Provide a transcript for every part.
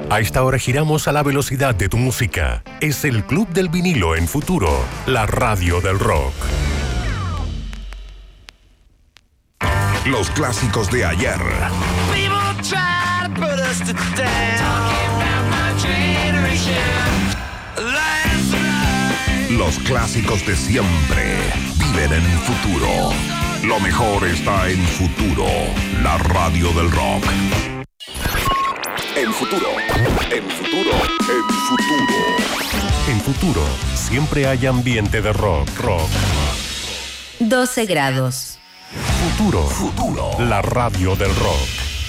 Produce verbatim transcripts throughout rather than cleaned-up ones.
A esta hora giramos a la velocidad de tu música. Es el Club del Vinilo en Futuro, la radio del rock. Los clásicos de ayer. Los clásicos de siempre viven en Futuro. Lo mejor está en Futuro, la radio del rock. En Futuro, en Futuro, en Futuro. En Futuro, siempre hay ambiente de rock, rock. doce grados. Futuro, Futuro, la radio del rock.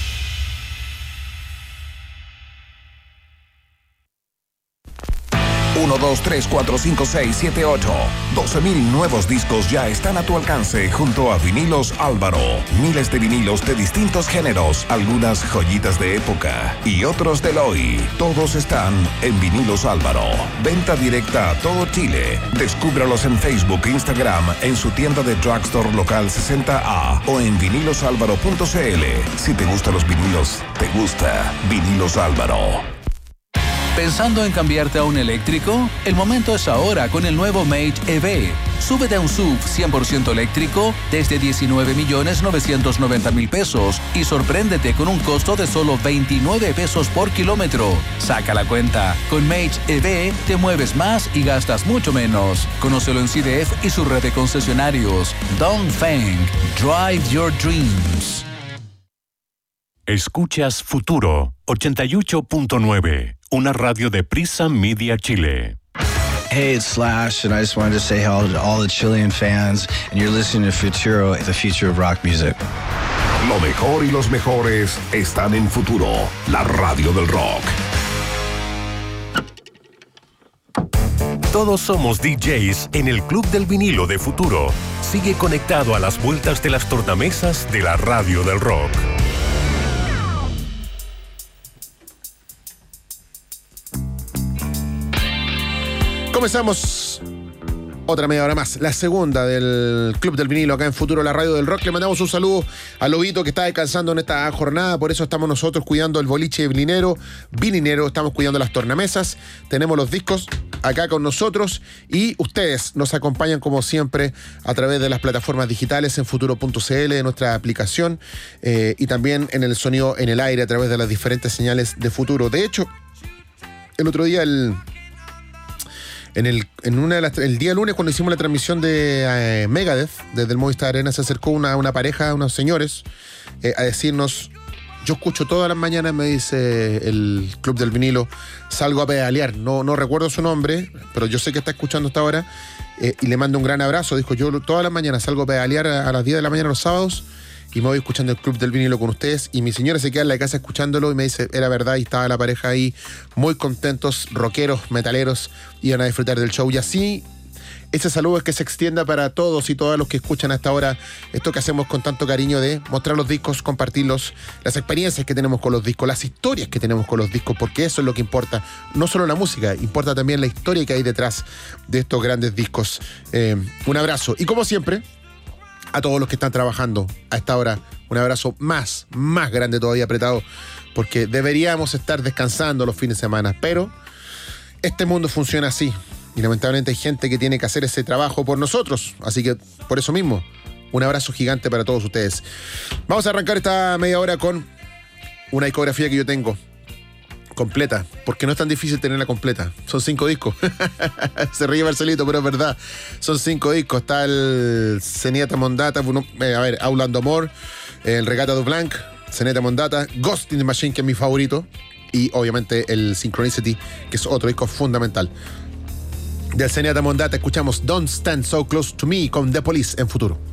uno, dos, tres, cuatro, cinco, seis, siete, ocho. doce mil nuevos discos ya están a tu alcance junto a Vinilos Álvaro. Miles de vinilos de distintos géneros, algunas joyitas de época y otros del hoy. Todos están en Vinilos Álvaro. Venta directa a todo Chile. Descúbralos en Facebook e Instagram, en su tienda de Drugstore Local sesenta A o en vinilos álvaro punto c l. Si te gustan los vinilos, te gusta Vinilos Álvaro. ¿Pensando en cambiarte a un eléctrico? El momento es ahora con el nuevo Mage E V. Súbete a un S U V cien por ciento eléctrico desde diecinueve millones novecientos noventa mil pesos y sorpréndete con un costo de solo veintinueve pesos por kilómetro. Saca la cuenta. Con Mage E V te mueves más y gastas mucho menos. Conócelo en C D F y su red de concesionarios. Dongfeng. Drive your dreams. Escuchas Futuro ochenta y ocho punto nueve, una radio de Prisa Media Chile. Hey, it's Slash, and I just wanted to say hello to all the Chilean fans, and you're listening to Futuro, the future of rock music. Lo mejor y los mejores están en Futuro, la radio del rock. Todos somos D Js en el Club del Vinilo de Futuro. Sigue conectado a las vueltas de las tornamesas de la radio del rock. Comenzamos otra media hora más, la segunda del Club del Vinilo acá en Futuro, la radio del rock. Le mandamos un saludo a Lobito que está descansando en esta jornada, por eso estamos nosotros cuidando el boliche vinilero, vinilero, estamos cuidando las tornamesas, tenemos los discos acá con nosotros y ustedes nos acompañan como siempre a través de las plataformas digitales en futuro punto c l, de nuestra aplicación eh, y también en el sonido en el aire a través de las diferentes señales de Futuro. De hecho, el otro día el... En el, en una de las, el día lunes, cuando hicimos la transmisión de eh, Megadeth, desde el Movistar Arena, se acercó una, una pareja, unos señores, eh, a decirnos: yo escucho todas las mañanas, me dice el Club del Vinilo, salgo a pedalear. No, no recuerdo su nombre, pero yo sé que está escuchando hasta ahora, eh, y le mando un gran abrazo. Dijo: yo todas las mañanas salgo a pedalear a, a las diez de la mañana los sábados, y me voy escuchando el Club del Vinilo con ustedes, y mi señora se queda en la casa escuchándolo y me dice, era verdad, y estaba la pareja ahí muy contentos, rockeros, metaleros, iban a disfrutar del show. Y así, ese saludo es que se extienda para todos y todas los que escuchan hasta ahora esto que hacemos con tanto cariño de mostrar los discos, compartirlos, las experiencias que tenemos con los discos, las historias que tenemos con los discos, porque eso es lo que importa. No solo la música, importa también la historia que hay detrás de estos grandes discos. Eh, un abrazo. Y como siempre, a todos los que están trabajando a esta hora, un abrazo más, más grande todavía apretado, porque deberíamos estar descansando los fines de semana, pero este mundo funciona así, y lamentablemente hay gente que tiene que hacer ese trabajo por nosotros, así que por eso mismo, un abrazo gigante para todos ustedes. Vamos a arrancar esta media hora con una discografía que yo tengo completa, porque no es tan difícil tenerla completa. Son cinco discos. Se ríe Marcelito, pero es verdad. Son cinco discos. Está el Zenyatta Mondata, eh, a ver, Auland Amor, el Regata du Blanc, Zenyatta Mondata, Ghost in the Machine, que es mi favorito, y obviamente el Synchronicity, que es otro disco fundamental. Del Zenyatta Mondata escuchamos Don't Stand So Close to Me con The Police en Futuro.